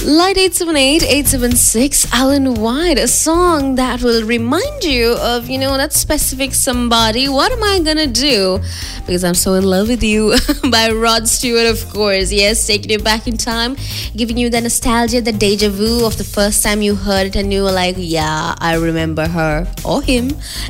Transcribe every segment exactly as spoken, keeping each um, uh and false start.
Light eight seven eight, eight seven six, Alan White, a song that will remind you of, you know, that specific somebody. What am I gonna do? Because I'm so in love with you by Rod Stewart, of course. Yes, taking you back in time, giving you the nostalgia, the deja vu of the first time you heard it and you were like, yeah, I remember her or him.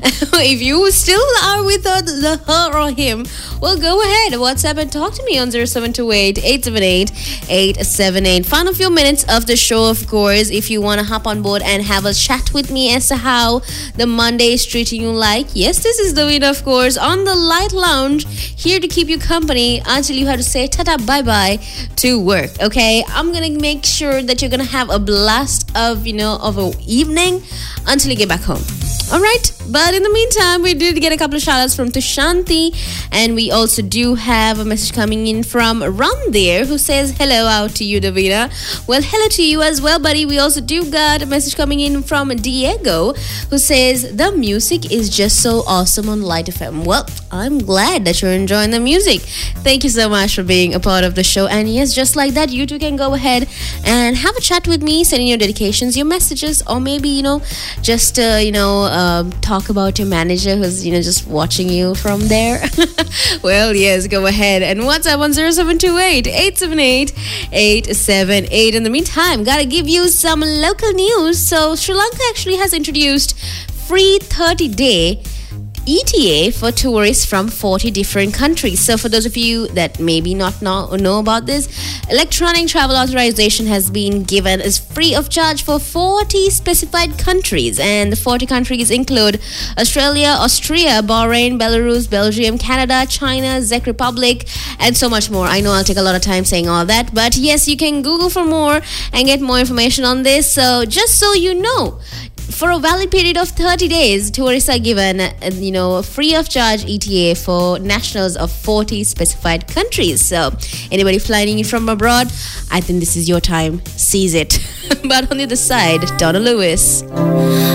If you still are with her, the her or him, well, go ahead, WhatsApp and talk to me on zero seven two eight, eight seven eight, eight seven eight. Final few minutes of the show, of course, if you want to hop on board and have a chat with me as to how the Monday is treating you like. Yes, this is Davina, of course, on the Light Lounge, here to keep you company until you have to say tata bye-bye to work, okay? I'm gonna make sure that you're gonna have a blast of, you know, of an evening until you get back home. Alright, but in the meantime, we did get a couple of shout-outs from Tushanti, and we also do have a message coming in from Ron there, who says hello out to you, Davina. Well, hello to you as well, buddy. We also do got a message coming in from Diego, who says the music is just so awesome on Light F M. Well, I'm glad that you're enjoying the music. Thank you so much for being a part of the show. And yes, just like that, you too can go ahead and have a chat with me, send in your dedications, your messages, or maybe, you know, just, uh, you know, um, talk about your manager who's, you know, just watching you from there. Well, yes, go ahead and WhatsApp on zero seven two eight, eight seven eight, eight seven eight. In the meantime, gotta give you some local news. So Sri Lanka actually has introduced free thirty day E T A for tourists from forty different countries. So for those of you that maybe not know, know about this, electronic travel authorization has been given as free of charge for forty specified countries, and the forty countries include Australia, Austria, Bahrain, Belarus, Belgium, Canada, China, Czech Republic, and so much more. I know I'll take a lot of time saying all that, but yes, you can Google for more and get more information on this. So just so you know, for a valid period of thirty days, tourists are given, uh, you know, free of charge E T A for nationals of forty specified countries. So anybody flying in from abroad, I think this is your time. Seize it. But on the other side, Donna Lewis.